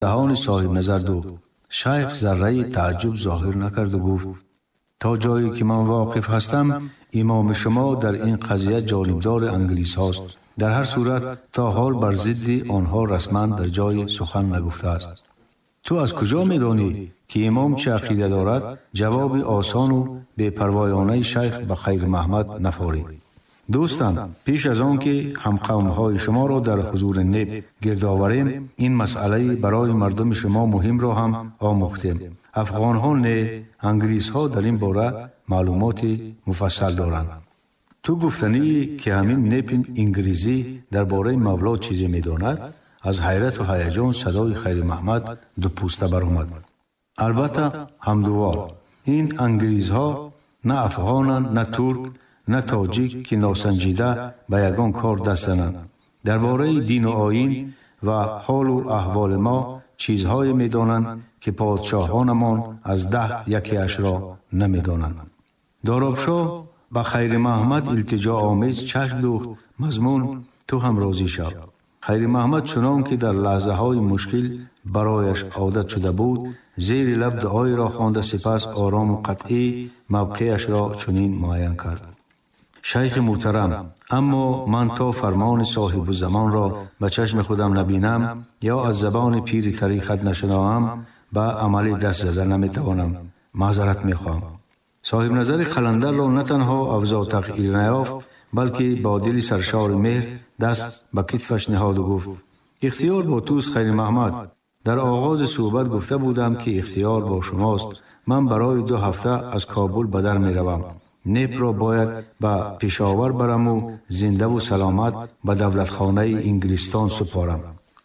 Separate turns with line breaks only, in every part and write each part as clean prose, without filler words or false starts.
دهان صاحب نظر دوخت. شیخ ذره تعجب ظاهر نکرد و گفت تا جایی که من واقف هستم امام شما در این قضیه جانبدار انگلیس هاست. در هر صورت تا حال بر ضد آنها رسما در جای سخن نگفته است. تو از کجا می‌دانی که امام چه عقیده دارد؟ جواب آسان و بی‌پروایانه شیخ به خیر محمد نفارید. دوستان، پیش از آن که همقوم‌های شما را در حضور نب گرد آوریم، این مسئله برای مردم شما مهم را هم آموختیم. افغان‌ها نه انگلیس‌ها در این باره معلومات مفصل دارند. تو گفتنی که همین نب انگلیسی درباره مولا چیزی می‌داند؟ از حیرت و هیجان صدای خیر محمد دو پوسته برآمد. البته همدوار، این انگلیس‌ها نه افغانند، نه ترک، نه تاجیک که ناسنجیده به یگان کار دست زنند. درباره دین و آیین و حال و احوال ما چیزهای می‌دانند که پادشاهانمان از 10 یکی‌اش را نمی‌دانند. دارابشاه به خیر محمد التجا آمیز چشم دوخت. مضمون تو هم راضی شو. خیر محمد چنان که در لحظه های مشکل برایش عادت شده بود زیر لب دعای را خوانده، سپس آرام و قطعی موقعش را چنین معین کرد. شیخ محترم، اما من تا فرمان صاحب زمان را به چشم خودم نبینم یا از زبان پیر طریقت نشنوم به عمل دست زدن نمیتوانم. معذرت میخواهم. صاحب نظر قلندر را نه تنها افزا تغییر نیافت بلکه با دل سرشار مهر دست به کتفش نهاد و گفت اختیار با توست خیر محمد. در آغاز صحبت گفته بودم که اختیار با شماست. من برای 2 هفته از کابل به در می روم. نپ را باید به پشاور برم و زنده و سلامت به دولتخانه انگلستان سپارم.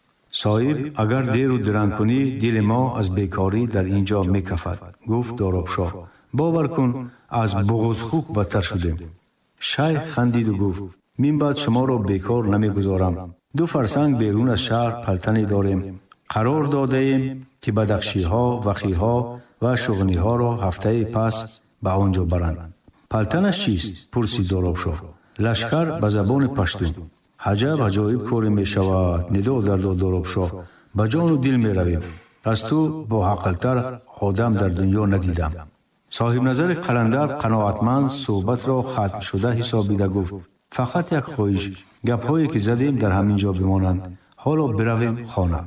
صاحب اگر دیر و درنگ کنی دل ما از بیکاری در اینجا می کفد، گفت دارابشاه. باور کن از بغض خوک بدتر شدیم. شیخ خندید و گفت من بعد شما را بیکار نمی گذارم. 2 فرسنگ بیرون از شهر پلتنی داریم. قرار داده ایم که بدخشی ها، وخی ها و شغنی ها را هفته پس به آنجا برند. پلتنش چیست؟ پرسید دارابشاه. لشکر به زبان پشتون. عجب عجایب کاری می شود. ندا در دارابشاه. به جان و دل می رویم. از تو با عقلتر آدم در دنیا ندیدم. صاحب نظر قلندر قناعتمند صحبت را ختم شده حسابیده گفت فقط یک خواهش، گپ‌هایی که زدیم در همین جا بمانند. حالا برویم خانه.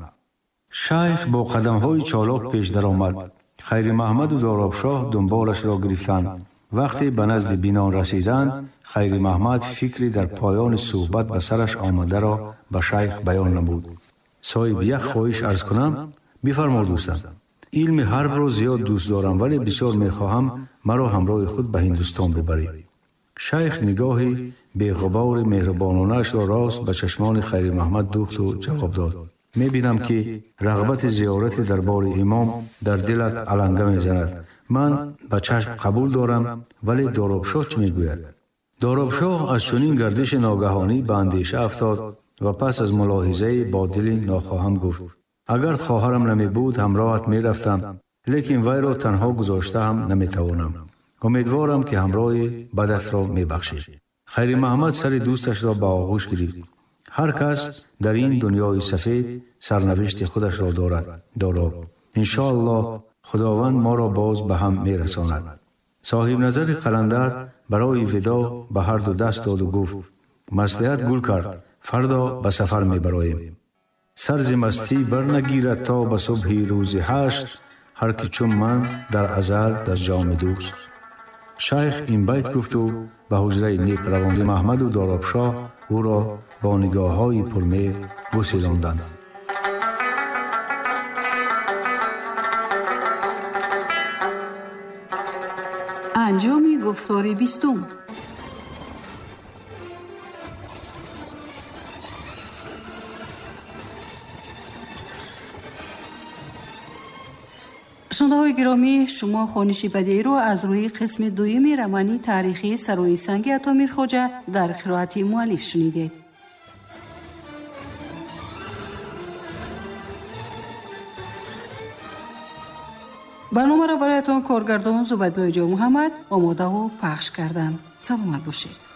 شیخ با قدم‌های چالاک پیش درآمد. خیر محمد و دارابشاه دنبالش را گرفتند. وقتی به نزد بینان رسیدند خیر محمد فکری در پایان صحبت به سرش آمده را به شیخ بیان نمود. صاحب یک خواهش عرض کنم؟ بفرما دوستان. علم حرب را زیاد دوست دارم ولی بسیار میخواهم مرا همراه خود به هندوستان ببری. شیخ نگاهی بی‌غبار مهربانانش را راست به چشمان خیر محمد دوخت و جواب داد میبینم که رغبت زیارت دربار امام در دلت علنگه میزند. من به چشم قبول دارم ولی دارابشاه چه میگوید؟ دارابشاه از چنین گردش ناگهانی به اندیشه افتاد و پس از ملاحظه با دل ناخواهم گفت اگر خواهرم نمی بود همراهت می رفتم، لیکن وی را تنها گذاشته هم نمی توانم. امیدوارم که همراه بدت را می بخشی. خیر محمد سر دوستش را به آغوش گرفت. هر کس در این دنیای سفید سرنوشت خودش را دارد. انشاءالله خداوند ما را باز به هم می رساند. صاحب نظر قلندر برای ودا به هر دو دست داد و گفت مصلحت گل کرد. فردا به سفر می براییم. سرز مستی برنگیرد تا به صبح روز حشر، هر که چون من در ازل در جام دوست. شیخ این بیت گفت و به حجره نپ رواند. محمد و دارابشاه او را با نگاه‌های پرمهر بوسیدند.
انجام گفتار 20. شنونده‌های گرامی، شما خوانش بدیعی را از روی قسم 2 رمانی تاریخی سرای سنگ عطامیر خواجه در قرائت مؤلف شنیدید. برنامه را برایتان کارگردان زبیدالله جان محمد آماده و پخش کردند. سلامت باشید.